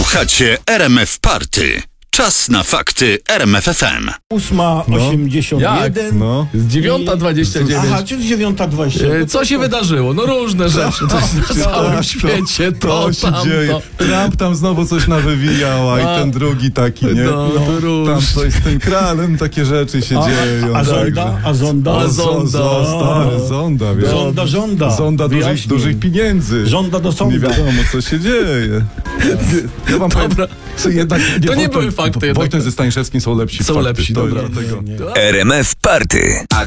Słuchacie RMF Party. Czas na fakty RMF FM. 8:81. Jak? No. Z 9:29. Aha, czyli 9:20. Co się wydarzyło? No różne rzeczy. Coś na całym świecie. To się tamto. dzieje. Trump tam znowu coś nawywijał, a i ten drugi taki, nie? No, to róż. Tam coś z tym kralem, takie rzeczy się dzieją. A zonda? także. A zonda? A zonda. Stary, zonda, wiesz. Żąda. Zonda Wyjaśnij. dużych pieniędzy. Żąda do sądu. Nie wiadomo, co się dzieje. Ja wam powiem, że jednak To nie Wojtek- były fakty jednak. Wojtek ze Staniszewskim są lepsi. Są fakty. lepsi, To dobra. dlatego. RMF Party. A